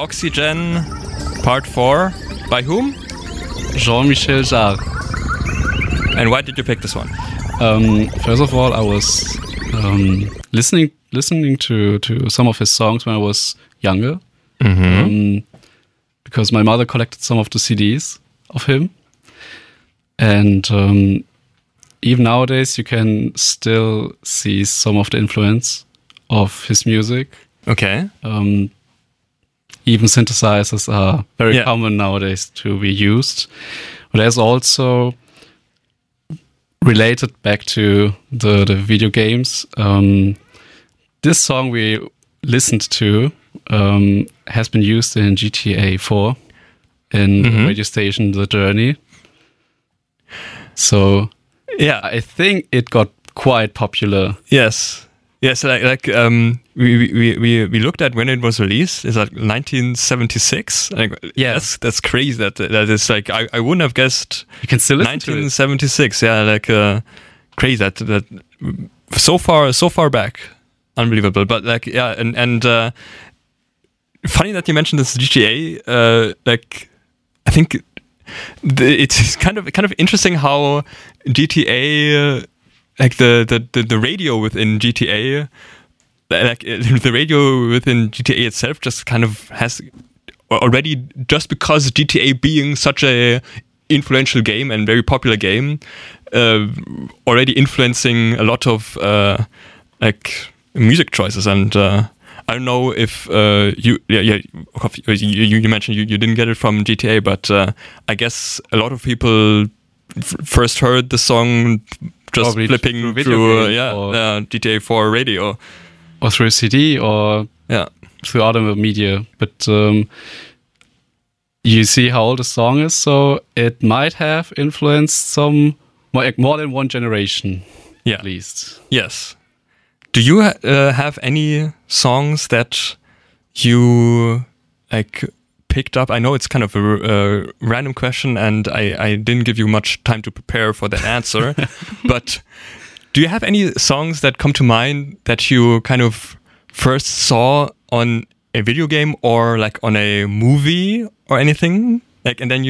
Oxygen Part 4. By whom? Jean-Michel Jarre. And why did you pick this one? First of all, I was listening to some of his songs when I was younger, because my mother collected some of the CDs of him, and even nowadays you can still see some of the influence of his music. Okay. Even synthesizers are very common nowadays to be used. But there's also related back to the video games. This song we listened to has been used in GTA 4 in the radio station The Journey. So I think it got quite popular. Yes, we looked at when it was released. It's like 1976. Yes, that's crazy. That is like I wouldn't have guessed. You can still listen 1976. To it. Yeah, crazy that so far back, unbelievable. But and funny that you mentioned this GTA. I think it's kind of interesting how GTA. The radio within GTA, the radio within GTA itself just kind of has already, just because GTA being such a influential game and very popular game, already influencing a lot of music choices. And I don't know if you mentioned you didn't get it from GTA, but I guess a lot of people first heard the song just probably flipping through GTA 4 radio. Or through a CD or through other media. But you see how old the song is, so it might have influenced some more than one generation, at least. Yes. Do you have any songs that you picked up? I know it's kind of a random question, and I didn't give you much time to prepare for that answer. But do you have any songs that come to mind that you kind of first saw on a video game or on a movie or anything? And then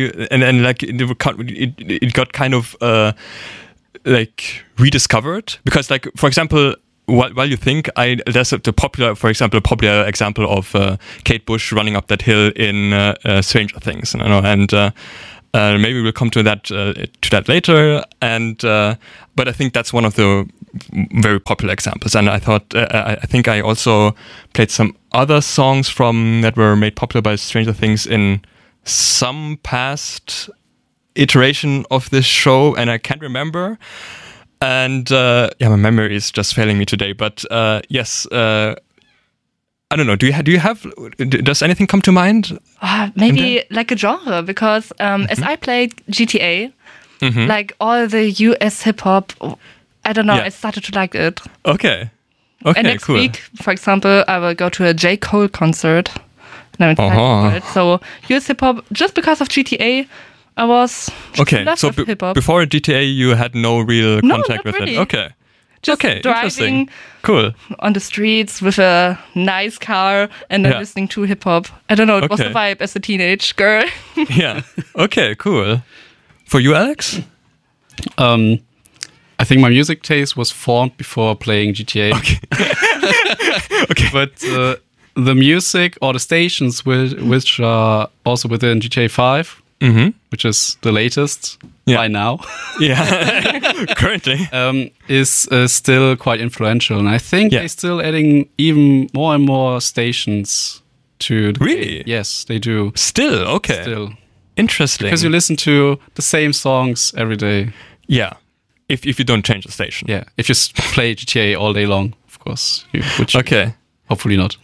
it got kind of rediscovered? Because for example, while you think, there's a popular example of Kate Bush running up that hill in Stranger Things, and maybe we'll come to that later. And but I think that's one of the very popular examples. And I thought I think I also played some other songs that were made popular by Stranger Things in some past iteration of this show, and I can't remember. And my memory is just failing me today. But yes, I don't know. Do you have? Does anything come to mind? Maybe like a genre, because as I played GTA, all the US hip hop, I don't know. I started to like it. Okay. And next week, for example, I will go to a J. Cole concert. And I'm so US hip hop, just because of GTA. I was so before GTA you had no real contact with really. it. Okay. Just driving cool on the streets with a nice car and then listening to hip hop. I don't know, it was the vibe as a teenage girl. Yeah. Okay, cool. For you, Alex? I think my music taste was formed before playing GTA. Okay. But the music or the stations which are also within GTA 5, which is the latest by now. Currently. Is still quite influential. And I think they're still adding even more and more stations to the Really? game. Yes, they do. Still? Okay. Still. Interesting. Because you listen to the same songs every day. Yeah. If you don't change the station. Yeah. If you play GTA all day long, of course. Hopefully not.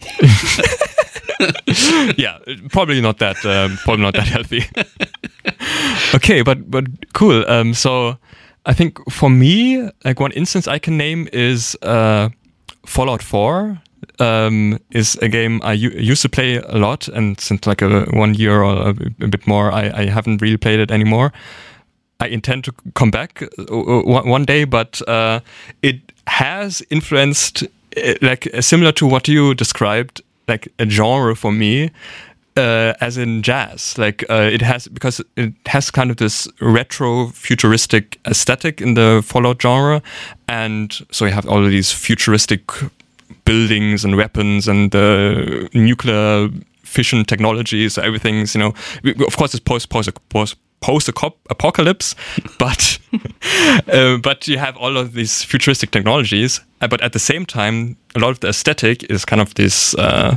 Yeah, probably not that healthy. Okay, but cool. So I think for me, one instance I can name is Fallout 4. Is a game I used to play a lot, and since 1 year or a bit more, I haven't really played it anymore. I intend to come back one day, but it has influenced, similar to what you described, a genre for me. as in jazz. Like because it has kind of this retro futuristic aesthetic in the Fallout genre, and so you have all of these futuristic buildings and weapons and nuclear fission technologies. Everything's, of course, it's post-apocalypse, but but you have all of these futuristic technologies. But at the same time, a lot of the aesthetic is kind of this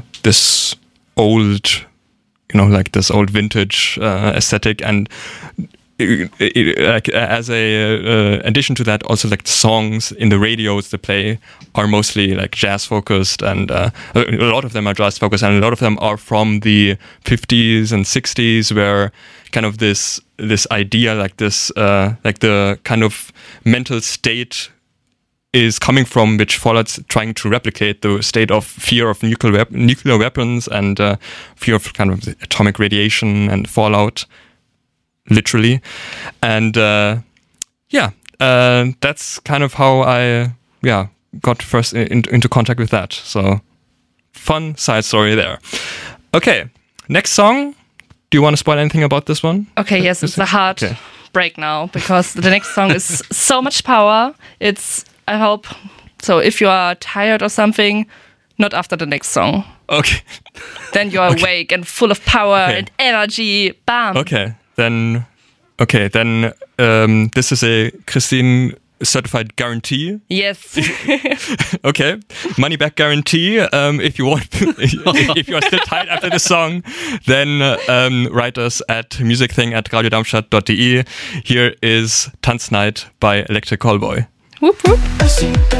old, like this old vintage aesthetic, and like as a addition to that, also like the songs in the radios they play are mostly like jazz focused, and a lot of them are jazz focused, and a lot of them are from the 50s and 60s, where kind of this idea, like this like the kind of mental state is coming from, which Fallout's trying to replicate, the state of fear of nuclear weapons and fear of kind of atomic radiation and fallout, literally. And that's kind of how I got first into contact with that. So fun side story there. Okay, next song. Do you want to spoil anything about this one? Okay, yes, it's a hard break now, because the next song is so much power. I hope, so if you are tired or something, not after the next song. Okay. Then you are awake and full of power and energy. Bam. Okay, then this is a Christine certified guarantee. Yes. Okay, money back guarantee. If you want, if you are still tired after this song, then write us at musicthing@radiodarmstadt.de. Here is Tanznight by Electric Callboy. Whoop whoop.